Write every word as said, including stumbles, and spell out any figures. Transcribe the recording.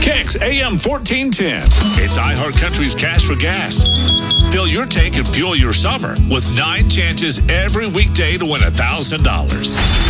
Kicks A M fourteen ten. It's iHeartCountry's Cash for Gas. Fill your tank and fuel your summer with nine chances every weekday to win one thousand dollars.